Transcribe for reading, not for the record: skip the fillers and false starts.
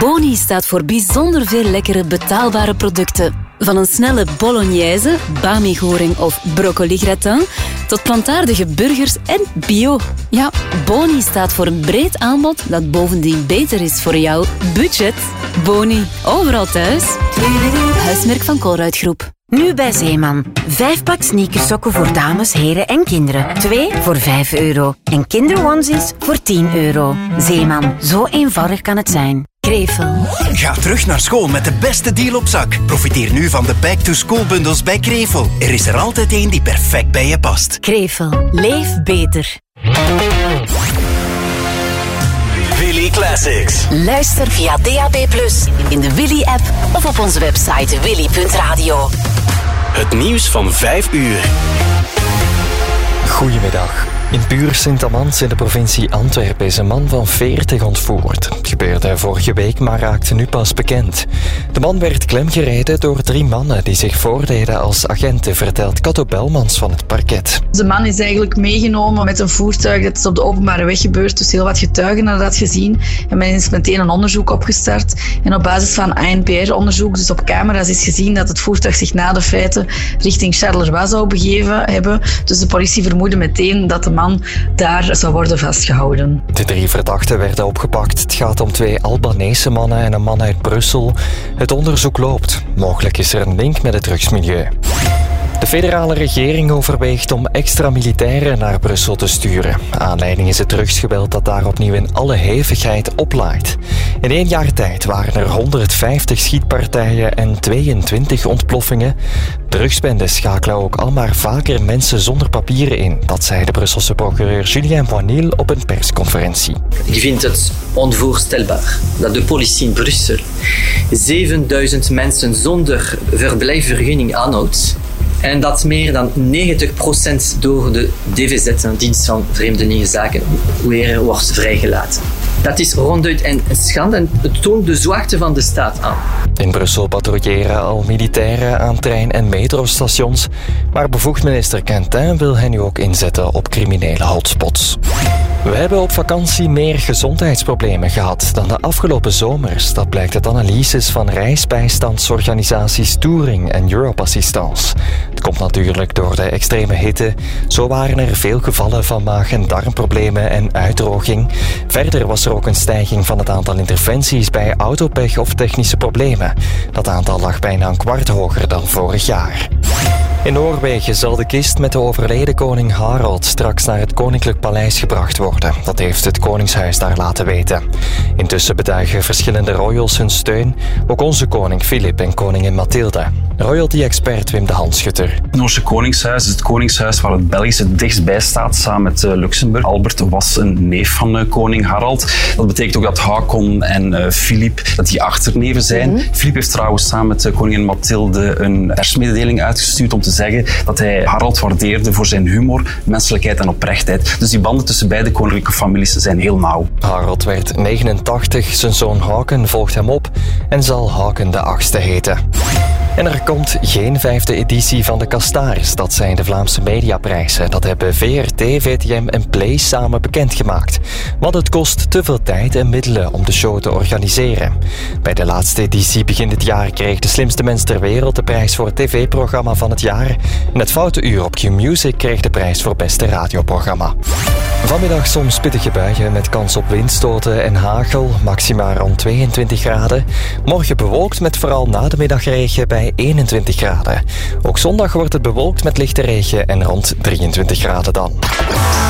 Boni staat voor bijzonder veel lekkere betaalbare producten. Van een snelle bolognese, bami-goring of broccoli-gratin tot plantaardige burgers en bio. Ja, Boni staat voor een breed aanbod dat bovendien beter is voor jouw budget. Boni, overal thuis. Huismerk van Colruyt Groep. Nu bij Zeeman. 5-pak sneakersokken voor dames, heren en kinderen. 2 voor €5. En kinderonesies voor €10. Zeeman, zo eenvoudig kan het zijn. Krevel. Ga terug naar school met de beste deal op zak. Profiteer nu van de back-to-school-bundels bij Krevel. Er is er altijd één die perfect bij je past. Krevel. Leef beter. Willy Classics. Luister via DAB+, in de Willy-app of op onze website willy.radio. Het nieuws van 5 uur. Goedemiddag. In Buur-Sint-Amans in de provincie Antwerpen is een man van 40 ontvoerd. Het gebeurde vorige week, maar raakte nu pas bekend. De man werd klemgereden door 3 mannen die zich voordeden als agenten, vertelt Kato Belmans van het parket. De man is eigenlijk meegenomen met een voertuig. Dat is op de openbare weg gebeurd, dus heel wat getuigen hadden dat gezien. En men is meteen een onderzoek opgestart. En op basis van ANPR-onderzoek, dus op camera's, is gezien dat het voertuig zich na de feiten richting Charleroi zou begeven hebben. Dus de politie vermoedde meteen dat de man daar zou worden vastgehouden. De 3 verdachten werden opgepakt. Het gaat om 2 Albanese mannen en een man uit Brussel. Het onderzoek loopt. Mogelijk is er een link met het drugsmilieu. De federale regering overweegt om extra militairen naar Brussel te sturen. Aanleiding is het drugsgeweld dat daar opnieuw in alle hevigheid oplaait. In 1 jaar tijd waren er 150 schietpartijen en 22 ontploffingen. Drugsbendes schakelen ook al maar vaker mensen zonder papieren in. Dat zei de Brusselse procureur Julien Voinil op een persconferentie. Ik vind het onvoorstelbaar dat de politie in Brussel 7000 mensen zonder verblijfsvergunning aanhoudt. En dat meer dan 90% door de DVZ, een dienst van Vreemdelingenzaken, weer wordt vrijgelaten. Dat is ronduit een schande en het toont de zwakte van de staat aan. In Brussel patrouilleren al militairen aan trein- en metrostations, maar bevoegd minister Quentin wil hen nu ook inzetten op criminele hotspots. We hebben op vakantie meer gezondheidsproblemen gehad dan de afgelopen zomers. Dat blijkt uit analyses van reisbijstandsorganisaties Touring en Europe Assistance. Het komt natuurlijk door de extreme hitte. Zo waren er veel gevallen van maag- en darmproblemen en uitdroging. Verder was er ook een stijging van het aantal interventies bij autopech of technische problemen. Dat aantal lag bijna een kwart hoger dan vorig jaar. In Noorwegen zal de kist met de overleden koning Harald straks naar het Koninklijk Paleis gebracht worden. Dat heeft het Koningshuis daar laten weten. Intussen betuigen verschillende royals hun steun. Ook onze koning Filip en koningin Mathilde. Royalty-expert Wim de Hanschutter. Het Noorse Koningshuis is het koningshuis waar het Belgisch het dichtst bij staat, samen met Luxemburg. Albert was een neef van koning Harald. Dat betekent ook dat Haakon en Filip dat die achterneven zijn. Filip heeft trouwens samen met koningin Mathilde een persmededeling uitgestuurd om te zeggen dat hij Harald waardeerde voor zijn humor, menselijkheid en oprechtheid. Dus die banden tussen beide koninklijke families zijn heel nauw. Harald werd 89, zijn zoon Haakon volgt hem op en zal Haakon de 8e heten. En er komt geen 5e editie van de Castaris. Dat zijn de Vlaamse mediaprijzen. Dat hebben VRT, VTM en Play samen bekendgemaakt. Want het kost te veel tijd en middelen om de show te organiseren. Bij de laatste editie begin dit jaar kreeg de slimste mens ter wereld de prijs voor het tv-programma van het jaar. En het Foute Uur op Q-Music kreeg de prijs voor beste radioprogramma. Vanmiddag soms pittige buien met kans op windstoten en hagel, maxima rond 22 graden. Morgen bewolkt met vooral na de middag regen bij 21 graden. Ook zondag wordt het bewolkt met lichte regen en rond 23 graden dan.